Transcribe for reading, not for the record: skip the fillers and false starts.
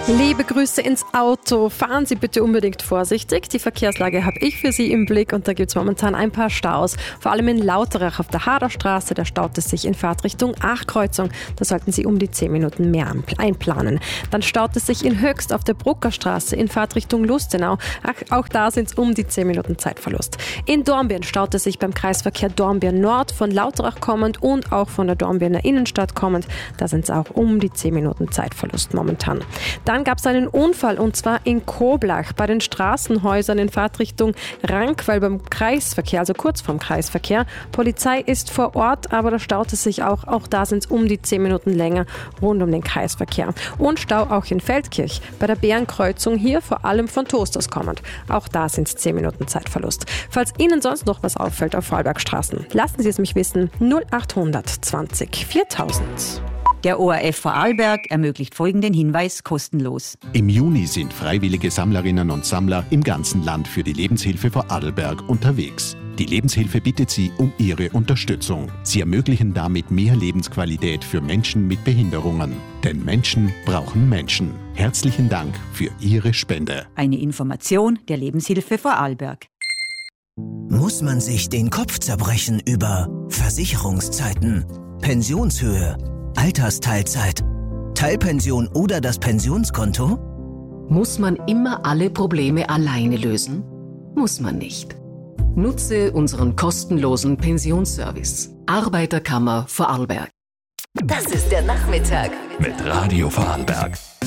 Liebe Grüße ins Auto. Fahren Sie bitte unbedingt vorsichtig. Die Verkehrslage habe ich für Sie im Blick und da gibt es momentan ein paar Staus. Vor allem in Lauterach auf der Haderstraße, da staut es sich in Fahrtrichtung Aachkreuzung. Da sollten Sie um die 10 Minuten mehr einplanen. Dann staut es sich in Höchst auf der Bruckerstraße in Fahrtrichtung Lustenau. Auch da sind es um die 10 Minuten Zeitverlust. In Dornbirn staut es sich beim Kreisverkehr Dornbirn Nord von Lauterach kommend und auch von der Dornbirner Innenstadt kommend. Da sind es auch um die 10 Minuten Zeitverlust momentan. Dann gab es einen Unfall und zwar in Koblach bei den Straßenhäusern in Fahrtrichtung Rankwell beim Kreisverkehr, also kurz vorm Kreisverkehr. Polizei ist vor Ort, aber da staut es sich auch. Auch da sind es um die 10 Minuten länger rund um den Kreisverkehr. Und Stau auch in Feldkirch bei der Bärenkreuzung, hier vor allem von Toasters kommend. Auch da sind es 10 Minuten Zeitverlust. Falls Ihnen sonst noch was auffällt auf Vorarlbergstraßen, lassen Sie es mich wissen. 0800 20 4000. Der ORF Vorarlberg ermöglicht folgenden Hinweis kostenlos. Im Juni sind freiwillige Sammlerinnen und Sammler im ganzen Land für die Lebenshilfe Vorarlberg unterwegs. Die Lebenshilfe bittet Sie um Ihre Unterstützung. Sie ermöglichen damit mehr Lebensqualität für Menschen mit Behinderungen. Denn Menschen brauchen Menschen. Herzlichen Dank für Ihre Spende. Eine Information der Lebenshilfe Vorarlberg. Muss man sich den Kopf zerbrechen über Versicherungszeiten, Pensionshöhe, Altersteilzeit, Teilpension oder das Pensionskonto? Muss man immer alle Probleme alleine lösen? Muss man nicht. Nutze unseren kostenlosen Pensionsservice. Arbeiterkammer Vorarlberg. Das ist der Nachmittag mit Radio Vorarlberg.